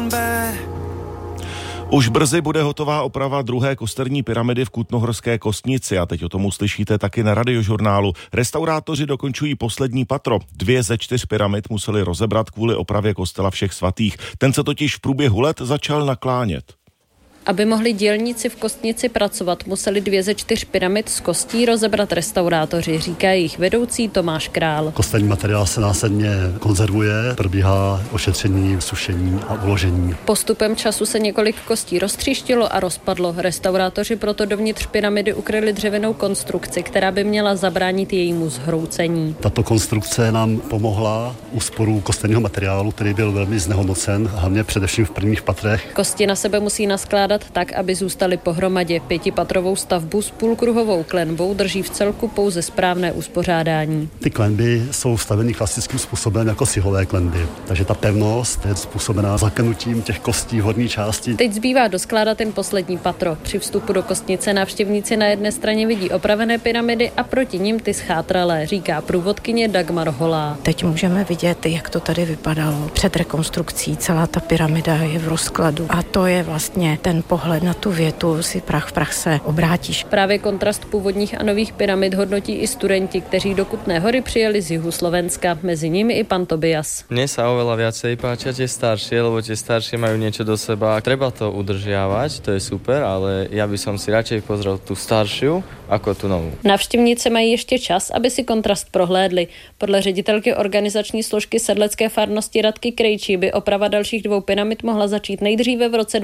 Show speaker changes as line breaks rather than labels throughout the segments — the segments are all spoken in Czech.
Už brzy bude hotová oprava druhé kosterní pyramidy v Kutnohorské Kostnici a teď o tom uslyšíte taky na Radiožurnálu. Restaurátoři dokončují poslední patro. 2 ze 4 pyramid museli rozebrat kvůli opravě kostela Všech svatých. Ten se totiž v průběhu let začal naklánět.
Aby mohli dělníci v Kostnici pracovat, museli 2 ze 4 pyramid z kostí rozebrat restaurátoři, říká jejich vedoucí Tomáš Král.
Kostelní materiál se následně konzervuje, probíhá ošetření, sušení a uložení.
Postupem času se několik kostí roztříštilo a rozpadlo. Restaurátoři proto dovnitř pyramidy ukryli dřevěnou konstrukci, která by měla zabránit jejímu zhroucení.
Tato konstrukce nám pomohla úsporu kostelního materiálu, který byl velmi znehodnocen, hlavně především v prvních patrech.
Kosti na sebe musí naskládat tak, aby zůstaly pohromadě. 5patrovou stavbu s půlkruhovou klenbou drží v celku pouze správné uspořádání.
Ty klenby jsou staveny klasickým způsobem jako cihové klenby, takže ta pevnost je způsobená zaklenutím těch kostí v horní části.
Teď zbývá doskládat jen poslední patro. Při vstupu do Kostnice návštěvníci na jedné straně vidí opravené pyramidy a proti nim ty schátralé, říká průvodkyně Dagmar Holá.
Teď můžeme vidět, jak to tady vypadalo před rekonstrukcí. Celá ta pyramida je v rozkladu a to je vlastně ten pohled na tu větu, si prach v prach se obrátíš.
Právě kontrast původních a nových pyramid hodnotí i studenti, kteří do Kutné Hory přijeli z jihu Slovenska, mezi nimi i pan Tobias.
Mne sa oveľa viacej páčia tie staršie, lebo tie staršie majú niečo do seba. Treba to udržiavať, to je super, ale ja by som si radšej pozrel tú staršiu ako tú novú.
Návštěvníci mají ještě čas, aby si kontrast prohlédli. Podle ředitelky organizační složky sedlecké farnosti Radky Krejčí by oprava dalších 2 pyramid mohla začít nejdříve v roce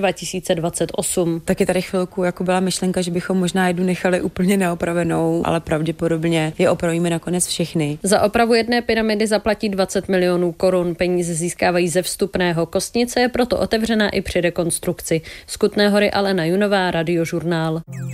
2028.
Taky tady chvilku jako byla myšlenka, že bychom možná jednu nechali úplně neopravenou, ale pravděpodobně je opravíme nakonec všechny.
Za opravu jedné pyramidy zaplatí 20 milionů korun. Peníze získávají ze vstupného. Kostnice je proto otevřená i při rekonstrukci. Z Kutné Hory Alena Junová, Radiožurnál.